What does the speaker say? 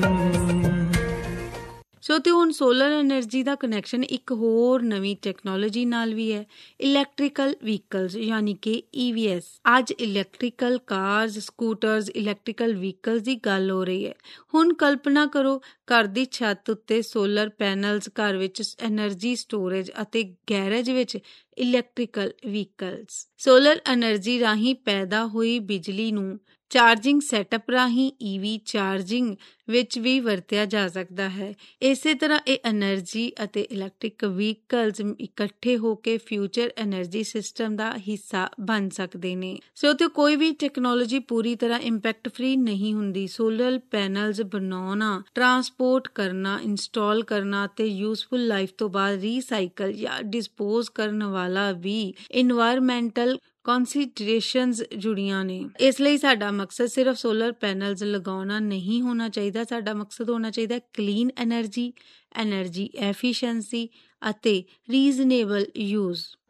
ਸੋ ਤੇ ਹੁਣ solar energy ਦਾ connection ਇੱਕ ਹੋਰ ਨਵੀਂ ਟੈਕਨੋਲੋਜੀ ਨਾਲ ਵੀ ਹੈ, ਇਲੈਕਟ੍ਰੀਕਲ ਵਹੀਕਲਸ ਯਾਨੀ ਕਿ EVs। ਅੱਜ ਇਲੈਕਟ੍ਰੀਕਲ ਕਾਰਜ਼, ਸਕੂਟਰਜ਼, ਇਲੈਕਟ੍ਰੀਕਲ ਵਹੀਕਲਸ ਦੀ ਗੱਲ ਹੋ ਰਹੀ ਹੈ। ਹੁਣ ਕਲਪਨਾ ਕਰੋ, ਘਰ ਦੀ ਛੱਤ ਉੱਤੇ ਸੋਲਰ ਪੈਨਲਸ, ਘਰ ਵਿੱਚ ਐਨਰਜੀ ਸਟੋਰੇਜ ਅਤੇ ਗੈਰੇਜ ਵਿੱਚ ਇਲੈਕਟ੍ਰੀਕਲ ਵਹੀਕਲਸ। ਸੋਲਰ ਐਨਰਜੀ ਰਾਹੀਂ ਪੈਦਾ ਹੋਈ ਬਿਜਲੀ ਨੂੰ ਚਾਰਜਿੰਗ ਸੈਟਅਪ ਰਾਹੀਂ EV ਚਾਰਜਿੰਗ ਵਿੱਚ ਵੀ ਵਰਤਿਆ ਜਾ ਸਕਦਾ ਹੈ। ਇਸੇ ਤਰ੍ਹਾਂ ਇਹ ਐਨਰਜੀ ਅਤੇ ਇਲੈਕਟ੍ਰਿਕ ਵਹੀਕਲਸ ਇਕੱਠੇ ਹੋ ਕੇ ਫਿਊਚਰ ਐਨਰਜੀ ਸਿਸਟਮ ਦਾ ਹਿੱਸਾ ਬਣ ਸਕਦੇ ਨੇ। ਸੋ ਤੇ ਕੋਈ ਵੀ ਟੈਕਨੋਲੋਜੀ ਪੂਰੀ ਤਰ੍ਹਾਂ ਇੰਪੈਕਟ ਫ੍ਰੀ ਨਹੀਂ ਹੁੰਦੀ। ਸੋਲਰ ਪੈਨਲਸ ਬਣਾਉਣਾ, ਟਰਾਂਸਪੋਰਟ ਕਰਨਾ, ਇੰਸਟਾਲ ਕਰਨਾ ਅਤੇ ਯੂਜ਼ਫੁਲ ਲਾਈਫ ਤੋਂ ਬਾਅਦ ਰੀਸਾਈਕਲ ਜਾਂ ਡਿਸਪੋਜ਼ ਕਰਨ ਵਾਲਾ ਵੀ ਇਨਵਾਇਰਮੈਂਟਲ ਕੰਸੀਡਰੇਸ਼ਨਸ ਜੁੜੀਆਂ ਨੇ। ਇਸ ਲਈ ਸਾਡਾ ਮਕਸਦ ਸਿਰਫ ਸੋਲਰ ਪੈਨਲਸ ਲਗਾਉਣਾ ਨਹੀਂ ਹੋਣਾ ਚਾਹੀਦਾ। ਸਾਡਾ ਮਕਸਦ ਹੋਣਾ ਚਾਹੀਦਾ ਕਲੀਨ ਐਨਰਜੀ, ਐਨਰਜੀ ਐਫੀਸ਼ੀਐਂਸੀ ਅਤੇ ਰੀਜ਼ਨੇਬਲ ਯੂਜ਼।